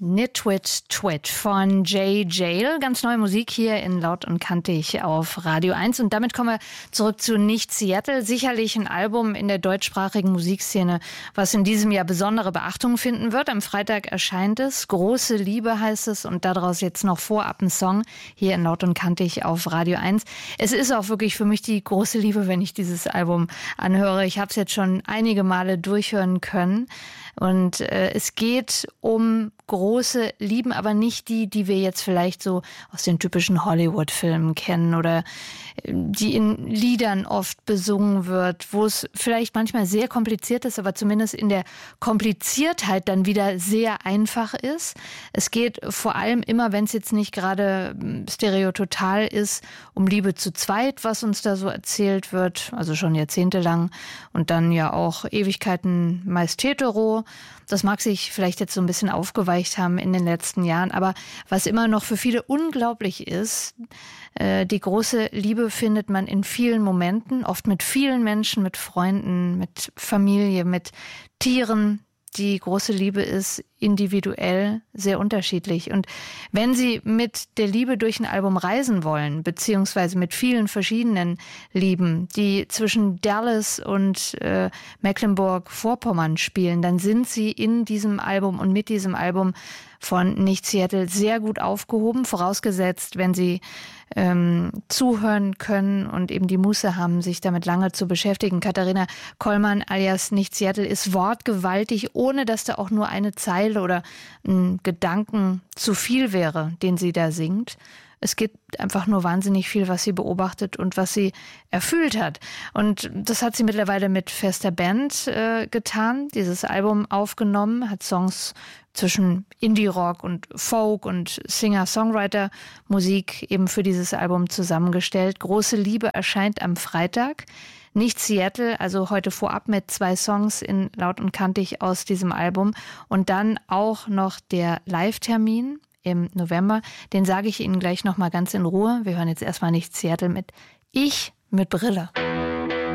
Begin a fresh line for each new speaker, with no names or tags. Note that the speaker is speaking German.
Nitwit Twit von Jay Jail. Ganz neue Musik hier in Laut und Kantig auf Radio 1. Und damit kommen wir zurück zu Nicht Seattle. Sicherlich ein Album in der deutschsprachigen Musikszene, was in diesem Jahr besondere Beachtung finden wird. Am Freitag erscheint es. Große Liebe heißt es. Und daraus jetzt noch vorab ein Song hier in Laut und Kantig auf Radio 1. Es ist auch wirklich für mich die große Liebe, wenn ich dieses Album anhöre. Ich habe es jetzt schon einige Male durchhören können. Und es geht um große Lieben, aber nicht die, die wir jetzt vielleicht so aus den typischen Hollywood-Filmen kennen oder die in Liedern oft besungen wird, wo es vielleicht manchmal sehr kompliziert ist, aber zumindest in der Kompliziertheit dann wieder sehr einfach ist. Es geht vor allem immer, wenn es jetzt nicht gerade stereototal ist, um Liebe zu zweit, was uns da so erzählt wird, also schon jahrzehntelang und dann ja auch Ewigkeiten meist hetero. Das mag sich vielleicht jetzt so ein bisschen aufgeweicht haben in den letzten Jahren, aber was immer noch für viele unglaublich ist, die große Liebe findet man in vielen Momenten, oft mit vielen Menschen, mit Freunden, mit Familie, mit Tieren. Die große Liebe ist individuell sehr unterschiedlich. Und wenn Sie mit der Liebe durch ein Album reisen wollen, beziehungsweise mit vielen verschiedenen Lieben, die zwischen Dallas und Mecklenburg-Vorpommern spielen, dann sind Sie in diesem Album und mit diesem Album von Nicht Seattle sehr gut aufgehoben, vorausgesetzt, wenn Sie zuhören können und eben die Muße haben, sich damit lange zu beschäftigen. Katharina Kollmann alias Nicht Seattle ist wortgewaltig, ohne dass da auch nur eine Zeile oder ein Gedanken zu viel wäre, den sie da singt. Es gibt einfach nur wahnsinnig viel, was sie beobachtet und was sie erfüllt hat. Und das hat sie mittlerweile mit fester Band getan, dieses Album aufgenommen, hat Songs zwischen Indie-Rock und Folk und Singer-Songwriter-Musik eben für dieses Album zusammengestellt. Große Liebe erscheint am Freitag. Nicht Seattle, also heute vorab mit 2 Songs in Laut und Kantig aus diesem Album. Und dann auch noch der Live-Termin im November. Den sage ich Ihnen gleich nochmal ganz in Ruhe. Wir hören jetzt erstmal Nicht Seattle mit Ich mit Brille.